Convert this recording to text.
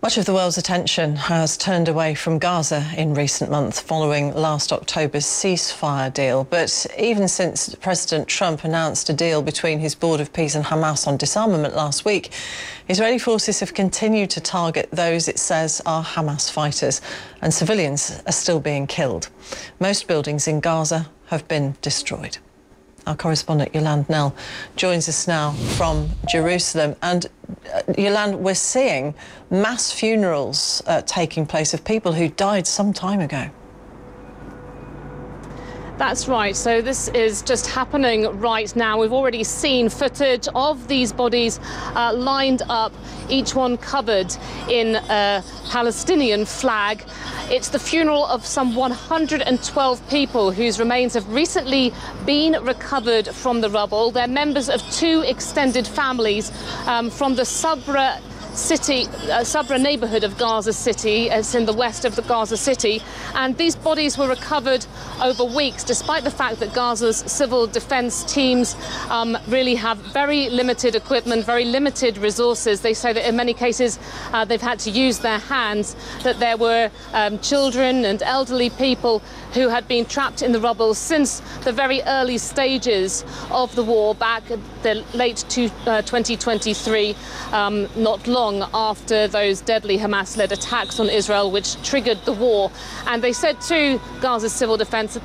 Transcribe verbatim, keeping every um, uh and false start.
Much of the world's attention has turned away from Gaza in recent months following last October's ceasefire deal. But even since President Trump announced a deal between his Board of Peace and Hamas on disarmament last week, Israeli forces have continued to target those it says are Hamas fighters, and civilians are still being killed. Most buildings in Gaza have been destroyed. Our correspondent Yolande Knell joins us now from Jerusalem. And uh, Yolande, we're seeing mass funerals uh, taking place of people who died some time ago. That's right. So this is just happening right now. We've already seen footage of these bodies uh, lined up, each one covered in a Palestinian flag. It's the funeral of some one hundred twelve people whose remains have recently been recovered from the rubble. They're members of two extended families um, from the Sabra City, uh, Sabra neighbourhood of Gaza City. It's in the west of the Gaza City, and these bodies were recovered over weeks, despite the fact that Gaza's civil defence teams um, really have very limited equipment, very limited resources. They say that in many cases uh, they've had to use their hands, that there were um, children and elderly people who had been trapped in the rubble since the very early stages of the war back at the late to, uh, twenty twenty-three, um, not long after those deadly Hamas-led attacks on Israel, which triggered the war. And they said to Gaza's civil defence